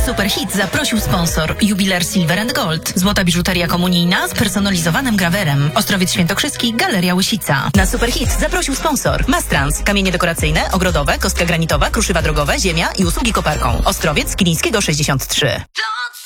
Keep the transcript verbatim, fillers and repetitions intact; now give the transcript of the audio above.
Superhit zaprosił sponsor. Jubiler Silver and Gold. Złota biżuteria komunijna z personalizowanym grawerem. Ostrowiec Świętokrzyski, Galeria Łysica. Na Superhit zaprosił sponsor. Mastrans. Kamienie dekoracyjne, ogrodowe, kostka granitowa, kruszywa drogowe, ziemia i usługi koparką. Ostrowiec Kilińskiego sześćdziesiąt trzy.